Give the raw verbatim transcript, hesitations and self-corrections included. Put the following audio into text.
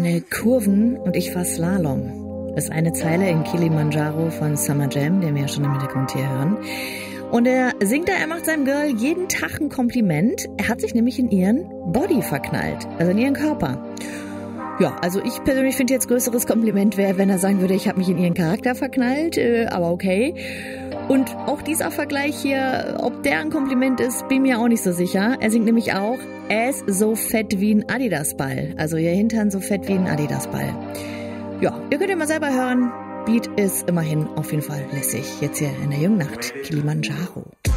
meine Kurven und ich fahr Slalom. Das ist eine Zeile in Kilimanjaro von Summer Jam, den wir ja schon im Hintergrund hier hören. Und er singt da, er macht seinem Girl jeden Tag ein Kompliment. Er hat sich nämlich in ihren Body verknallt, also in ihren Körper. Ja, also ich persönlich finde jetzt größeres Kompliment wäre, wenn er sagen würde, ich habe mich in ihren Charakter verknallt, äh, aber okay. Und auch dieser Vergleich hier, ob der ein Kompliment ist, bin mir auch nicht so sicher. Er singt nämlich auch, er ist so fett wie ein Adidasball. Also ihr Hintern so fett wie ein Adidasball. Ja, ihr könnt ja mal selber hören. Beat ist immerhin auf jeden Fall lässig. Jetzt hier in der Jungen Nacht. Kilimanjaro.